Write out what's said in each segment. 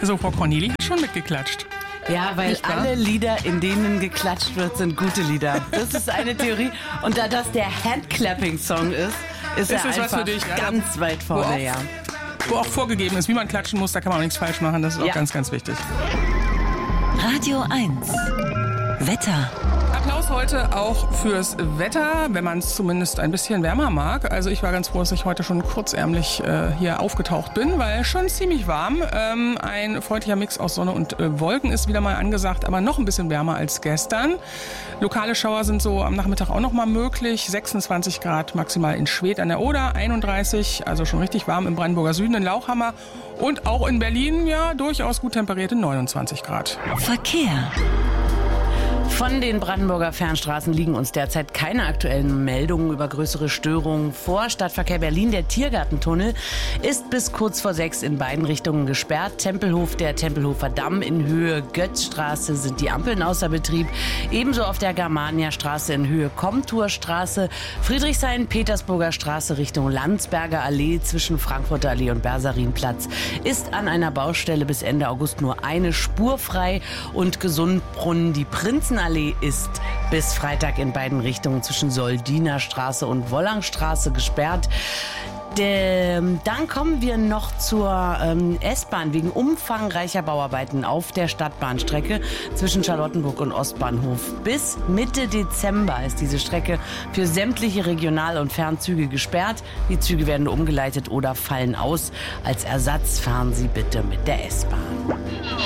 So, Frau Corneli hat schon mitgeklatscht. Ja, weil alle Lieder, in denen geklatscht wird, sind gute Lieder. Das ist eine Theorie. Und da das der Handclapping-Song ist er einfach was für dich, ganz weit vorne, ja. Wo auch vorgegeben ist, wie man klatschen muss, da kann man auch nichts falsch machen. Das ist auch ganz, ganz wichtig. Radio 1. Wetter. Applaus heute auch fürs Wetter, wenn man es zumindest ein bisschen wärmer mag. Also ich war ganz froh, dass ich heute schon kurzärmlich hier aufgetaucht bin, weil schon ziemlich warm. Ein freundlicher Mix aus Sonne und Wolken ist wieder mal angesagt, aber noch ein bisschen wärmer als gestern. Lokale Schauer sind so am Nachmittag auch noch mal möglich. 26 Grad maximal in Schwedt an der Oder, 31, also schon richtig warm im Brandenburger Süden, in Lauchhammer. Und auch in Berlin, ja, durchaus gut temperierte 29 Grad. Verkehr. Von den Brandenburger Fernstraßen liegen uns derzeit keine aktuellen Meldungen über größere Störungen vor. Stadtverkehr Berlin, der Tiergartentunnel, ist bis kurz vor 6 in beiden Richtungen gesperrt. Tempelhof, der Tempelhofer Damm in Höhe Götzstraße sind die Ampeln außer Betrieb. Ebenso auf der Germania-Straße in Höhe Komturstraße. Friedrichshain, Petersburger Straße Richtung Landsberger Allee zwischen Frankfurter Allee und Bersarinplatz ist an einer Baustelle bis Ende August nur eine Spur frei. Und Gesundbrunnen, die Prinzenallee ist bis Freitag in beiden Richtungen zwischen Soldiner Straße und Wollangstraße gesperrt. Dann kommen wir noch zur S-Bahn wegen umfangreicher Bauarbeiten auf der Stadtbahnstrecke zwischen Charlottenburg und Ostbahnhof. Bis Mitte Dezember ist diese Strecke für sämtliche Regional- und Fernzüge gesperrt. Die Züge werden umgeleitet oder fallen aus. Als Ersatz fahren Sie bitte mit der S-Bahn.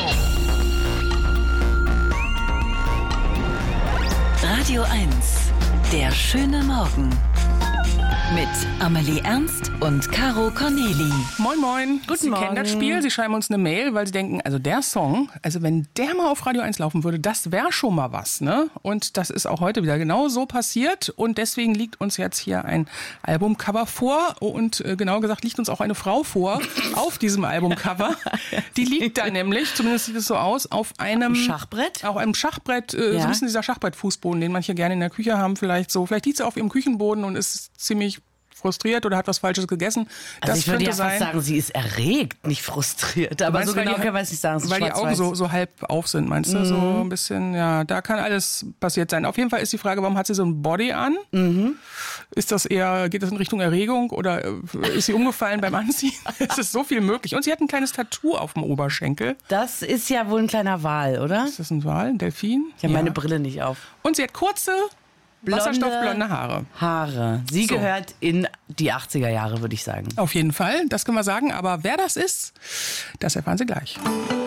Radio 1. Der schöne Morgen. Mit Amelie Ernst und Caro Corneli. Moin, moin. Guten Sie Morgen. kennen das Spiel, Sie schreiben uns eine Mail, weil Sie denken, also der Song, also wenn der mal auf Radio 1 laufen würde, das wäre schon mal was, ne? Und das ist auch heute wieder genau so passiert. Und deswegen liegt uns jetzt hier ein Albumcover vor. Und genau gesagt liegt uns auch eine Frau vor auf diesem Albumcover. Die liegt da nämlich, zumindest sieht es so aus, auf einem Schachbrett. Auf einem Schachbrett, so ein bisschen dieser Schachbrettfußboden, den manche gerne in der Küche haben, vielleicht so. Vielleicht liegt sie auf ihrem Küchenboden und ist ziemlich frustriert oder hat was Falsches gegessen. Also das ich würde könnte ja fast sagen, sie ist erregt, nicht frustriert. Aber so genau kann man es nicht sagen. Weil die Augen so halb auf sind, meinst du? So ein bisschen, ja, da kann alles passiert sein. Auf jeden Fall ist die Frage, warum hat sie so ein Body an? Ist das eher, geht das in Richtung Erregung oder ist sie umgefallen beim Anziehen? Es ist so viel möglich. Und sie hat ein kleines Tattoo auf dem Oberschenkel. Das ist ja wohl ein kleiner Wal, oder? Ist das ein Wal, ein Delfin? Ich habe meine Brille nicht auf. Und sie hat kurze, wasserstoffblonde Haare. Sie gehört in die 80er Jahre, würde ich sagen. Auf jeden Fall, das können wir sagen. Aber wer das ist, das erfahren Sie gleich.